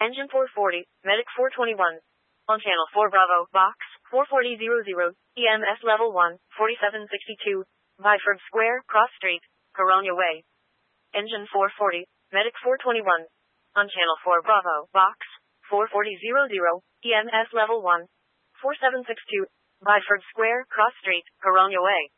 Engine 440, Medic 421. On Channel 4 Bravo, Box 44000, EMS Level 1, 4762, Byford Square, Cross Street, Caronia Way. Engine 440, Medic 421. On Channel 4 Bravo, Box 44000, EMS Level 1, 4762, Byford Square, Cross Street, Caronia Way.